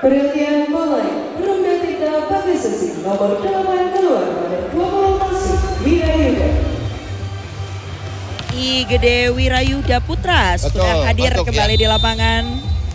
Perhatian pemain, Perumda Tirta Pagasasi nomor 8 keluar pada 20 masuk Wirayuda. I Gede Wirayuda Putra sudah hadir kembali di lapangan.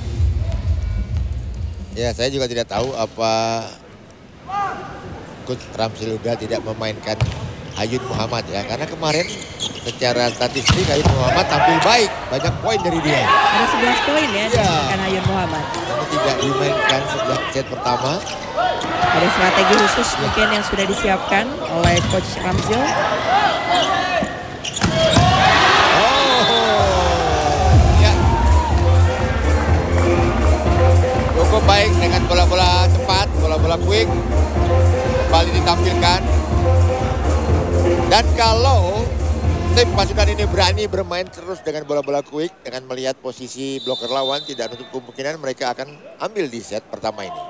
Ya, saya juga tidak tahu apa Coach Ramsil Huda tidak memainkan Hayun Muhammad ya, karena kemarin secara statistik Hayun Muhammad tampil baik, banyak poin dari dia. Ada 11 poin ya dengan Hayun Muhammad. Tapi tidak dimainkan sejak set pertama. Ada strategi khusus mungkin yang sudah disiapkan oleh Coach Ramsil. Ya. Cukup baik dengan bola-bola cepat, bola-bola quick. Kembali ditampilkan. Dan kalau tim pasukan ini berani bermain terus dengan bola-bola quick, dengan melihat posisi bloker lawan, tidak menutup kemungkinan mereka akan ambil di set pertama ini.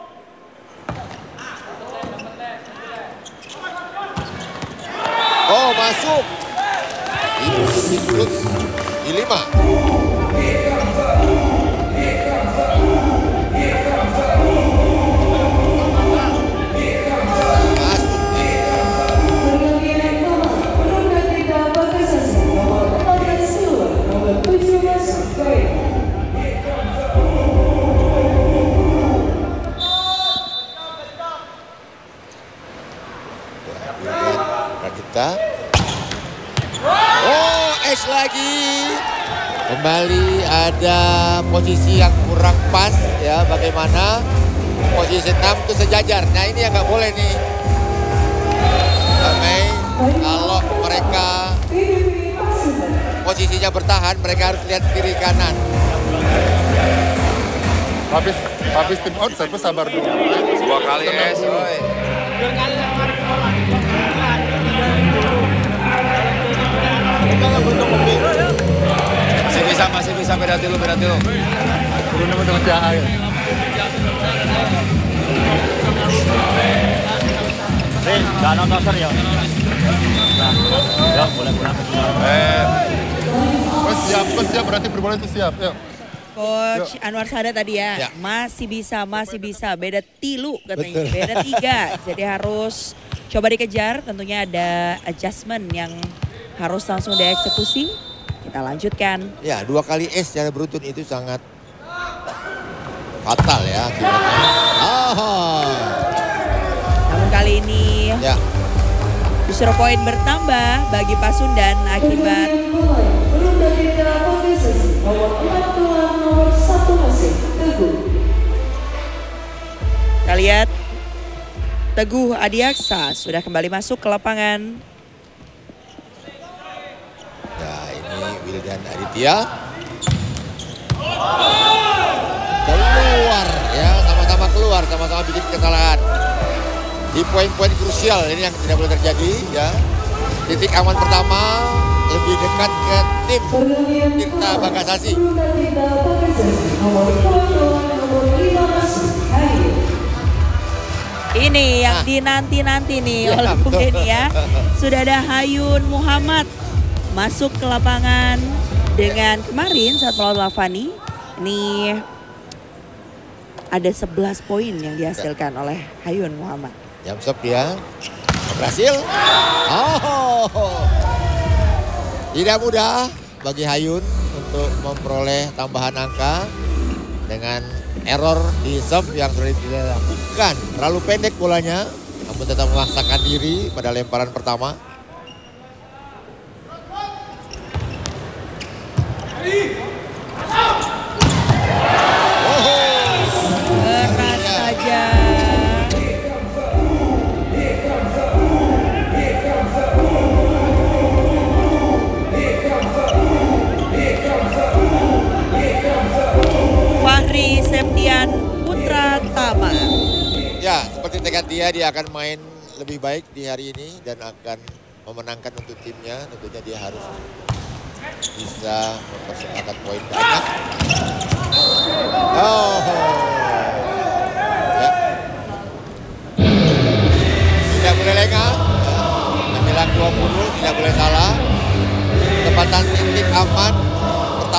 Oh, masuk. Di 5. Oh, es lagi. Kembali ada posisi yang kurang pas ya. Bagaimana posisi 6 itu sejajar. Nah, ini yang nggak boleh nih. Mei, kalau mereka posisinya bertahan, mereka harus lihat kiri kanan. Habis tim out, saya sabar dulu. 2 kali es, Roy. Masih bisa beda dulu. Turun sama dengan jahat. Jangan nonton ya. Ya, boleh pulang. Siap, berarti berbola itu siap. Ya. Coach Anwar Sadat tadi ya, masih bisa, beda tilu katanya, beda 3. Jadi harus coba dikejar, tentunya ada adjustment yang harus langsung dieksekusi. Kita lanjutkan. Ya, 2 kali es secara beruntun itu sangat fatal ya akibatnya. Namun kali ini justru poin bertambah bagi Pasundan akibat kita lihat Teguh Adiaksa sudah kembali masuk ke lapangan. Dan Aditya keluar ya, sama-sama bikin kesalahan di poin-poin krusial ini yang tidak boleh terjadi ya. Titik aman pertama lebih dekat ke tim Tirta Pagasasi. Ini yang dinanti-nanti nih oleh Bung Denny ya. Sudah ada Hayun Muhammad masuk ke lapangan dengan kemarin saat melawan Lavani. Ini ada 11 poin yang dihasilkan oleh Hayun Muhammad. Jam stop dia berhasil. Tidak mudah bagi Hayun untuk memperoleh tambahan angka dengan error di serve yang sudah dilakukan. Terlalu pendek bolanya, namun tetap memaksakan diri pada lemparan pertama. Keras saja. Fahri Septian Putra Tama. Ya, seperti tekad dia akan main lebih baik di hari ini dan akan memenangkan untuk timnya. Tentunya dia harus bisa mempersembahkan poin banyak. Ya. Tidak boleh lengah. Menjelang 20 tidak boleh salah. Tepatan titik aman.